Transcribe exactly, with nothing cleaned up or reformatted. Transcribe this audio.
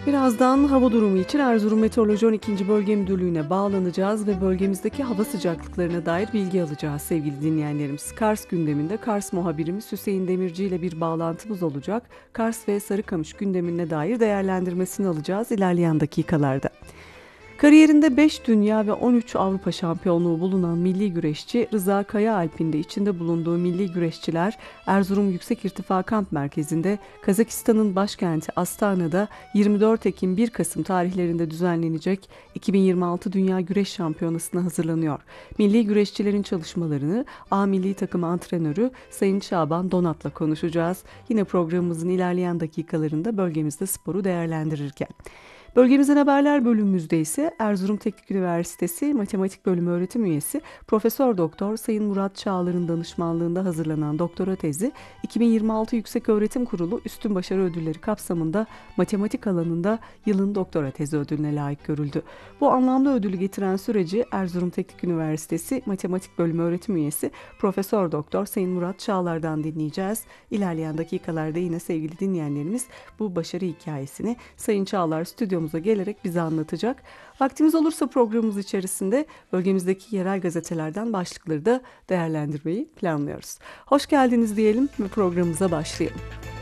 Birazdan hava durumu için Erzurum Meteoroloji on ikinci. Bölge Müdürlüğü'ne bağlanacağız ve bölgemizdeki hava sıcaklıklarına dair bilgi alacağız sevgili dinleyenlerimiz. Kars gündeminde Kars muhabirimiz Hüseyin Demirci ile bir bağlantımız olacak. Kars ve Sarıkamış gündemine dair değerlendirmesini alacağız ilerleyen dakikalarda. Kariyerinde beş dünya ve on üç Avrupa şampiyonluğu bulunan milli güreşçi Rıza Kayaalp'in de içinde bulunduğu milli güreşçiler Erzurum Yüksek İrtifa Kamp Merkezi'nde Kazakistan'ın başkenti Astana'da yirmi dört Ekim bir Kasım tarihlerinde düzenlenecek iki bin yirmi altı Dünya Güreş Şampiyonası'na hazırlanıyor. Milli güreşçilerin çalışmalarını A Milli Takım Antrenörü Sayın Şaban Donat'la konuşacağız. Yine programımızın ilerleyen dakikalarında bölgemizde sporu değerlendirirken. Bölgemizin haberler bölümümüzde ise Erzurum Teknik Üniversitesi Matematik Bölümü öğretim üyesi Profesör Doktor Sayın Murat Çağlar'ın danışmanlığında hazırlanan doktora tezi iki bin yirmi altı Yükseköğretim Kurulu Üstün Başarı Ödülleri kapsamında matematik alanında yılın doktora tezi ödülüne layık görüldü. Bu anlamda ödülü getiren süreci Erzurum Teknik Üniversitesi Matematik Bölümü öğretim üyesi Profesör Doktor Sayın Murat Çağlar'dan dinleyeceğiz. İlerleyen dakikalarda yine sevgili dinleyenlerimiz bu başarı hikayesini Sayın Çağlar stüdyomuza gelerek bize anlatacak. Vaktimiz olursa programımız içerisinde bölgemizdeki yerel gazetelerden başlıkları da değerlendirmeyi planlıyoruz. Hoş geldiniz diyelim ve programımıza başlayalım.